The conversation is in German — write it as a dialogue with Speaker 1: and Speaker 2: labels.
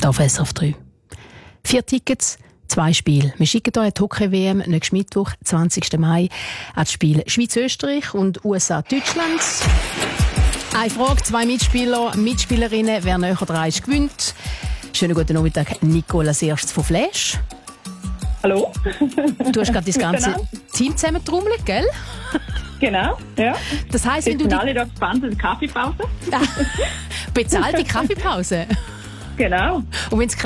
Speaker 1: auf SRF 3. 4 Tickets, 2 Spiele. Wir schicken euch die Hockey-WM nächsten Mittwoch, 20. Mai, an das Spiel Schweiz-Österreich und USA-Deutschland. Eine Frage, 2 Mitspieler, Mitspielerinnen. Wer näher dran ist, gewinnt. Schönen guten Nachmittag, Nicole als erstes von Flash.
Speaker 2: Hallo.
Speaker 1: Du hast gerade das ganze Team zusammentrommelt, gell?
Speaker 2: Genau, ja.
Speaker 1: Das heisst, wenn du
Speaker 2: alle da gespannt in der Kaffeepause.
Speaker 1: Bezahlte Kaffeepause.
Speaker 2: Genau.
Speaker 1: Und wenn's